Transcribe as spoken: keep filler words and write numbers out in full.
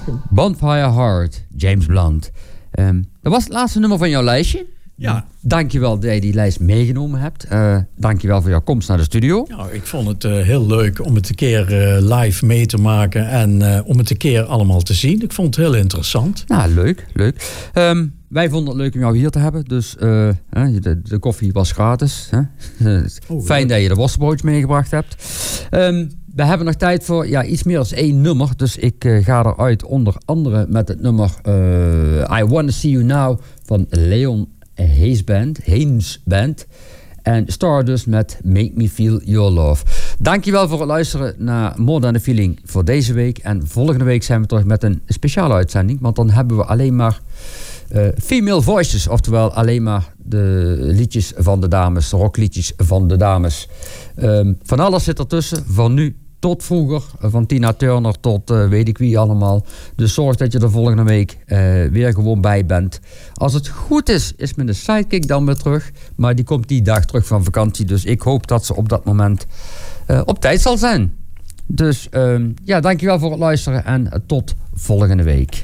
Bonfire Heart, James Blunt. Um, dat was het laatste nummer van jouw lijstje. Ja. Dankjewel dat je die lijst meegenomen hebt. Uh, dankjewel voor jouw komst naar de studio. Nou, ik vond het uh, heel leuk om het een keer uh, live mee te maken en uh, om het een keer allemaal te zien. Ik vond het heel interessant. Nou, leuk, leuk. Um, wij vonden het leuk om jou hier te hebben. Dus uh, de, de koffie was gratis. Hè? Oh, Fijn leuk. Dat je de worstenbroodjes meegebracht hebt. Um, we hebben nog tijd voor ja, iets meer dan één nummer. Dus ik uh, ga eruit onder andere met het nummer uh, I Wanna See You Now van Leon Hayes Band, Haynes Band. En Stardust met Make Me Feel Your Love. Dankjewel voor het luisteren naar More Than a Feeling voor deze week. En volgende week zijn we terug met een speciale uitzending. Want dan hebben we alleen maar uh, female voices. Oftewel alleen maar de liedjes van de dames, de rockliedjes van de dames. Um, van alles zit ertussen. Van nu tot vroeger. Van Tina Turner tot uh, weet ik wie allemaal. Dus zorg dat je er volgende week uh, weer gewoon bij bent. Als het goed is, is mijn sidekick dan weer terug. Maar die komt die dag terug van vakantie. Dus ik hoop dat ze op dat moment uh, op tijd zal zijn. Dus um, ja, dankjewel voor het luisteren. En uh, tot volgende week.